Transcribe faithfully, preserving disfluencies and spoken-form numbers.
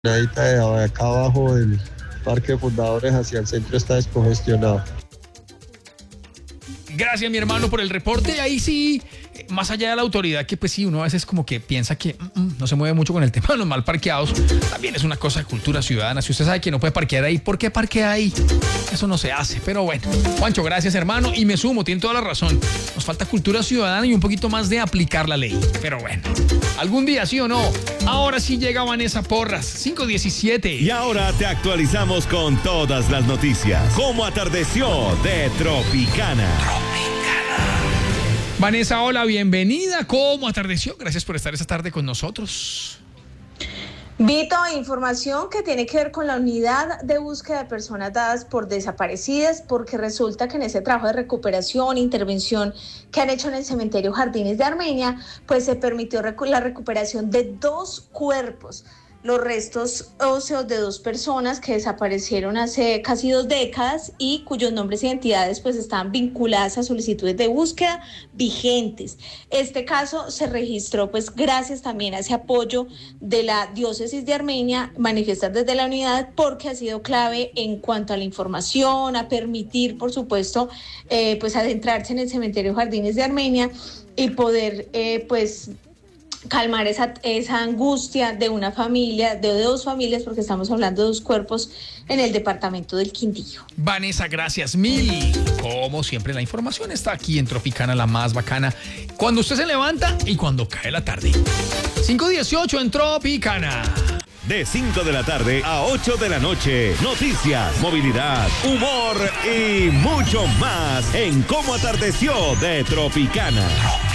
Ahorita de acá abajo del Parque Fundadores hacia el centro está descongestionado. Gracias, mi hermano, por el reporte. Ahí sí, más allá de la autoridad, que pues sí, uno a veces como que piensa que mm, mm, no se mueve mucho con el tema de los mal parqueados. También es una cosa de cultura ciudadana. Si usted sabe que no puede parquear ahí, ¿por qué parquea ahí? Eso no se hace. Pero bueno, Juancho, gracias, hermano. Y me sumo, tiene toda la razón. Nos falta cultura ciudadana y un poquito más de aplicar la ley. Pero bueno, algún día sí o no. Ahora sí llega Vanessa Porras, cinco diecisiete. Y ahora te actualizamos con todas las noticias. ¿Cómo atardeció de Tropicana? Vanessa, hola, bienvenida. ¿Cómo atardeció? Gracias por estar esta tarde con nosotros. Vito, información que tiene que ver con la unidad de búsqueda de personas dadas por desaparecidas, porque resulta que en ese trabajo de recuperación, intervención que han hecho en el cementerio Jardines de Armenia, pues se permitió recu- la recuperación de dos cuerpos. Los restos óseos de dos personas que desaparecieron hace casi dos décadas y cuyos nombres e identidades pues están vinculadas a solicitudes de búsqueda vigentes. Este caso se registró pues gracias también a ese apoyo de la diócesis de Armenia, manifiestan desde la unidad, porque ha sido clave en cuanto a la información, a permitir por supuesto eh, pues adentrarse en el cementerio Jardines de Armenia y poder eh, pues calmar esa, esa angustia de una familia, de dos familias, porque estamos hablando de dos cuerpos en el departamento del Quindío. Vanessa, gracias mil. Como siempre, la información está aquí en Tropicana, la más bacana, cuando usted se levanta y cuando cae la tarde. cinco dieciocho en Tropicana. De cinco de la tarde a ocho de la noche, noticias, movilidad, humor y mucho más en Cómo atardeció de Tropicana.